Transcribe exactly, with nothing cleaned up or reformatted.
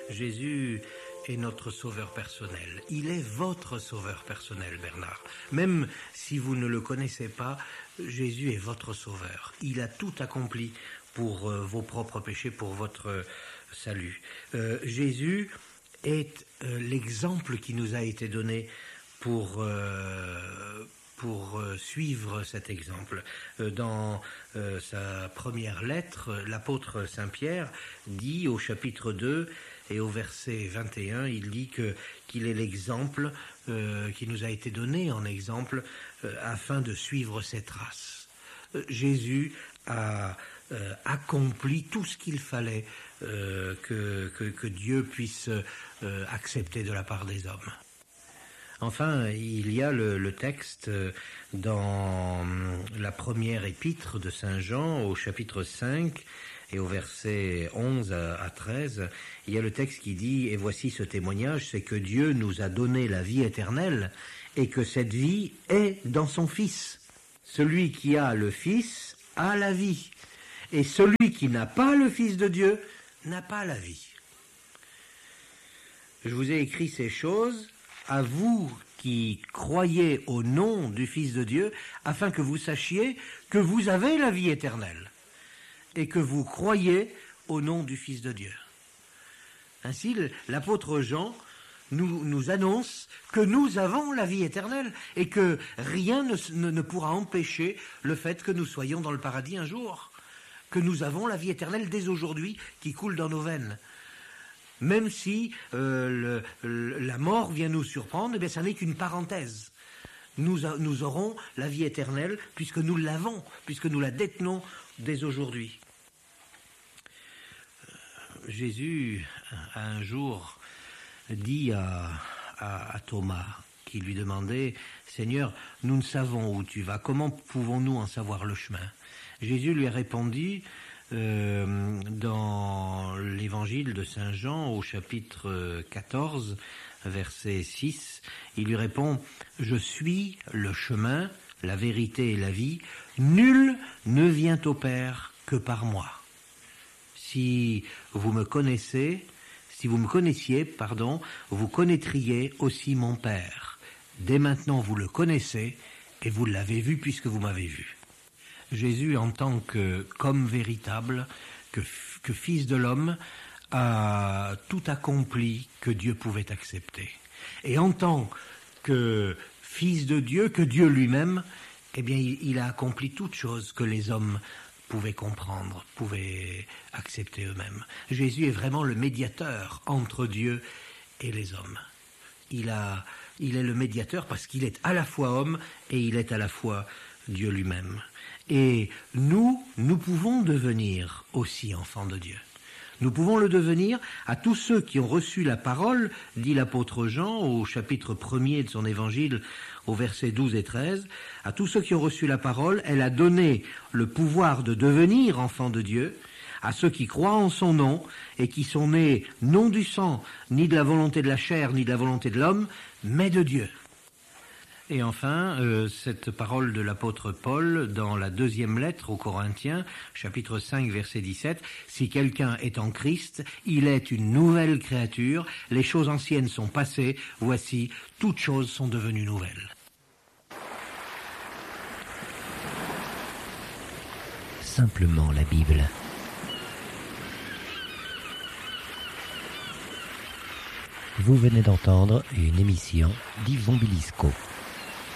Jésus est notre sauveur personnel. Il est votre sauveur personnel, Bernard. Même si vous ne le connaissez pas, Jésus est votre sauveur. Il a tout accompli pour euh, vos propres péchés, pour votre euh, salut. Euh, Jésus est euh, l'exemple qui nous a été donné pour... Euh, pour euh, suivre cet exemple. Euh, dans euh, sa première lettre, l'apôtre Saint Pierre dit au chapitre deux et au verset vingt et un, il dit que, qu'il est l'exemple euh, qui nous a été donné en exemple euh, afin de suivre ses traces. Euh, Jésus a euh, accompli tout ce qu'il fallait euh, que, que, que Dieu puisse euh, accepter de la part des hommes. Enfin, il y a le, le texte dans la première épître de Saint Jean, au chapitre cinq et au verset onze à treize, il y a le texte qui dit « Et voici ce témoignage, c'est que Dieu nous a donné la vie éternelle et que cette vie est dans son Fils. Celui qui a le Fils a la vie, et celui qui n'a pas le Fils de Dieu n'a pas la vie. » Je vous ai écrit ces choses à vous qui croyez au nom du Fils de Dieu, afin que vous sachiez que vous avez la vie éternelle, et que vous croyez au nom du Fils de Dieu. Ainsi, l'apôtre Jean nous, nous annonce que nous avons la vie éternelle, et que rien ne, ne, ne pourra empêcher le fait que nous soyons dans le paradis un jour, que nous avons la vie éternelle dès aujourd'hui qui coule dans nos veines. Même si euh, le, le, la mort vient nous surprendre, eh bien, ça n'est qu'une parenthèse. Nous, a, nous aurons la vie éternelle puisque nous l'avons, puisque nous la détenons dès aujourd'hui. Euh, Jésus a un jour dit à, à, à Thomas, qui lui demandait « Seigneur, nous ne savons où tu vas, comment pouvons-nous en savoir le chemin ?» Jésus lui a répondu Euh, dans l'évangile de Saint Jean au chapitre quatorze, verset six, il lui répond « Je suis le chemin, la vérité et la vie, nul ne vient au Père que par moi. Si vous me connaissez, si vous me connaissiez, pardon, vous connaîtriez aussi mon Père. Dès maintenant vous le connaissez et vous l'avez vu puisque vous m'avez vu. » Jésus, en tant que qu'homme véritable, que, que fils de l'homme, a tout accompli que Dieu pouvait accepter. Et en tant que fils de Dieu, que Dieu lui-même, eh bien, il, il a accompli toutes choses que les hommes pouvaient comprendre, pouvaient accepter eux-mêmes. Jésus est vraiment le médiateur entre Dieu et les hommes. Il a, il est le médiateur parce qu'il est à la fois homme et il est à la fois Dieu lui-même. Et nous, nous pouvons devenir aussi enfants de Dieu. Nous pouvons le devenir à tous ceux qui ont reçu la parole, dit l'apôtre Jean au chapitre premier de son évangile, au verset douze et treize, à tous ceux qui ont reçu la parole, elle a donné le pouvoir de devenir enfants de Dieu, à ceux qui croient en son nom et qui sont nés non du sang, ni de la volonté de la chair, ni de la volonté de l'homme, mais de Dieu. Et enfin, euh, cette parole de l'apôtre Paul dans la deuxième lettre aux Corinthiens, chapitre cinq, verset dix-sept, « Si quelqu'un est en Christ, il est une nouvelle créature, les choses anciennes sont passées, voici, toutes choses sont devenues nouvelles. » Simplement la Bible. Vous venez d'entendre une émission d'Yvon Bilisco.